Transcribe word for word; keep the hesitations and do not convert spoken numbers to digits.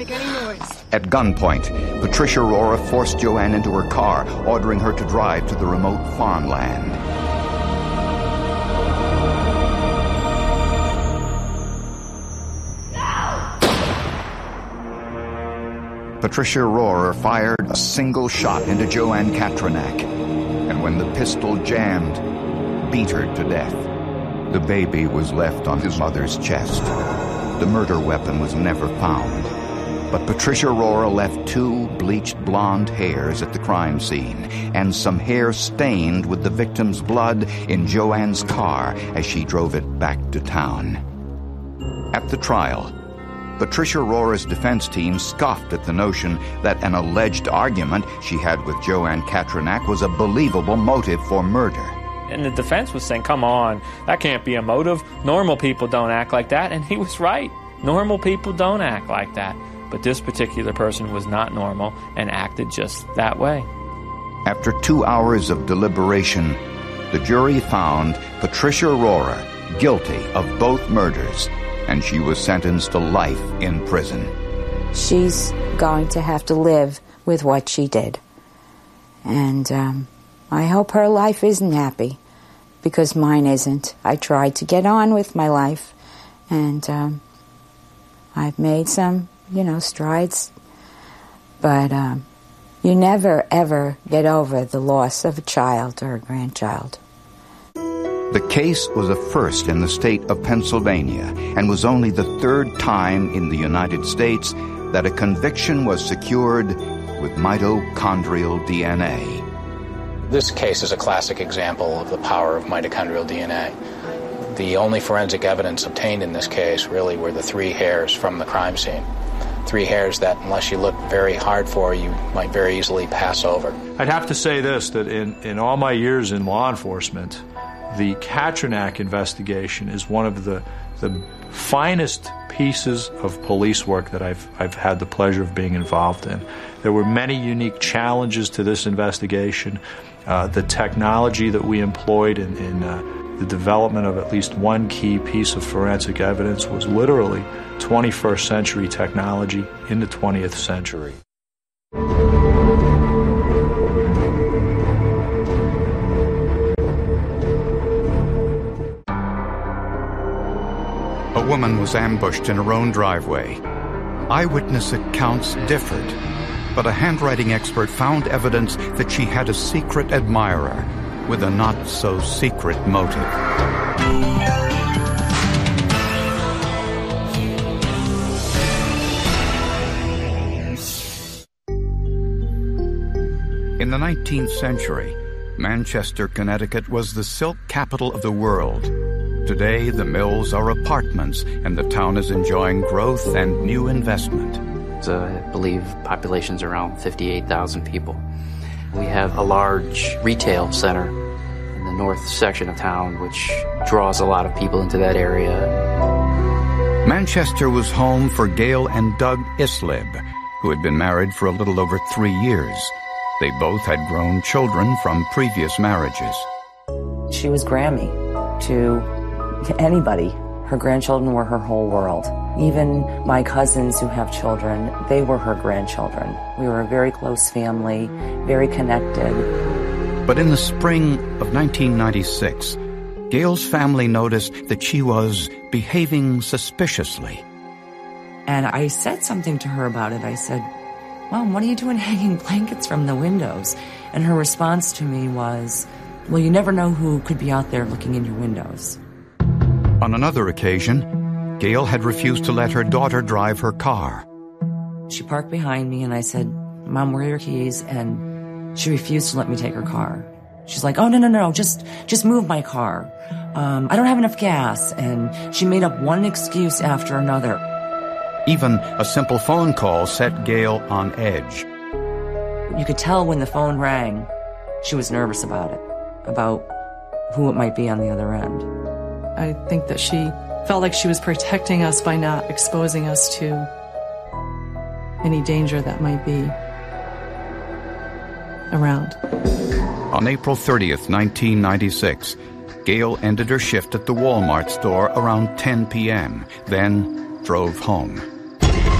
Make any noise. At gunpoint, Patricia Rohrer forced Joanne into her car, ordering her to drive to the remote farmland. Patricia Rohrer fired a single shot into Joanne Katranak, and when the pistol jammed, beat her to death. The baby was left on his mother's chest. The murder weapon was never found, but Patricia Rohrer left two bleached blonde hairs at the crime scene and some hair stained with the victim's blood in Joanne's car as she drove it back to town. At the trial, Patricia Rohrer's defense team scoffed at the notion that an alleged argument she had with Joanne Katranak was a believable motive for murder. And the defense was saying, come on, that can't be a motive. Normal people don't act like that. And he was right. Normal people don't act like that. But this particular person was not normal and acted just that way. After two hours of deliberation, the jury found Patricia Rohrer guilty of both murders, and she was sentenced to life in prison. She's going to have to live with what she did. And um, I hope her life isn't happy, because mine isn't. I tried to get on with my life, and um, I've made some, you know, strides. But um, you never, ever get over the loss of a child or a grandchild. The case was a first in the state of Pennsylvania and was only the third time in the United States that a conviction was secured with mitochondrial D N A. This case is a classic example of the power of mitochondrial D N A. The only forensic evidence obtained in this case really were the three hairs from the crime scene. Three hairs that, unless you look very hard for, you might very easily pass over. I'd have to say this, that in, in all my years in law enforcement, the Katranak investigation is one of the the finest pieces of police work that I've I've had the pleasure of being involved in. There were many unique challenges to this investigation. Uh, the technology that we employed in, in uh, the development of at least one key piece of forensic evidence was literally twenty-first century technology in the twentieth century. A woman was ambushed in her own driveway. Eyewitness accounts differed, but a handwriting expert found evidence that she had a secret admirer with a not-so-secret motive. In the nineteenth century, Manchester, Connecticut was the silk capital of the world. Today, the mills are apartments, and the town is enjoying growth and new investment. So I believe population's around fifty-eight thousand people. We have a large retail center in the north section of town, which draws a lot of people into that area. Manchester was home for Gail and Doug Islib, who had been married for a little over three years. They both had grown children from previous marriages. She was Grammy to anybody. Her grandchildren were her whole world. Even my cousins who have children, they were her grandchildren. We were a very close family, very connected. But in the spring of nineteen ninety-six, Gail's family noticed that she was behaving suspiciously. And I said something to her about it. I said, Mom, what are you doing hanging blankets from the windows? And her response to me was, well, you never know who could be out there looking in your windows. On another occasion, Gail had refused to let her daughter drive her car. She parked behind me and I said, Mom, where are your keys? And she refused to let me take her car. She's like, oh, no, no, no, just, just move my car. Um, I don't have enough gas. And she made up one excuse after another. Even a simple phone call set Gail on edge. You could tell when the phone rang, she was nervous about it, about who it might be on the other end. I think that she felt like she was protecting us by not exposing us to any danger that might be around. On April thirtieth, nineteen ninety-six, Gail ended her shift at the Walmart store around ten p.m., then drove home.